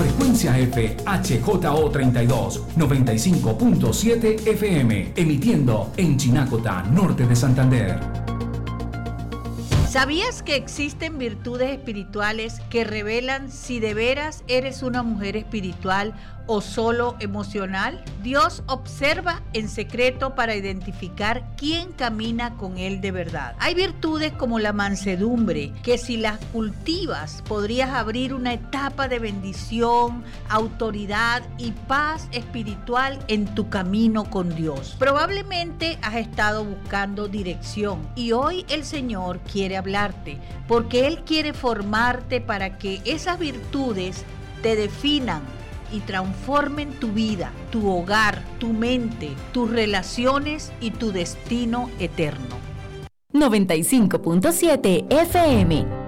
Frecuencia F HJO32 95.7 FM, emitiendo en Chinacota, norte de Santander. ¿Sabías que existen virtudes espirituales que revelan si de veras eres una mujer espiritual o solo emocional? Dios observa en secreto para identificar quién camina con Él de verdad. Hay virtudes como la mansedumbre, que si las cultivas podrías abrir una etapa de bendición, autoridad y paz espiritual en tu camino con Dios. Probablemente has estado buscando dirección y hoy el Señor quiere hablarte, porque Él quiere formarte para que esas virtudes te definan y transformen tu vida, tu hogar, tu mente, tus relaciones y tu destino eterno. 95.7 FM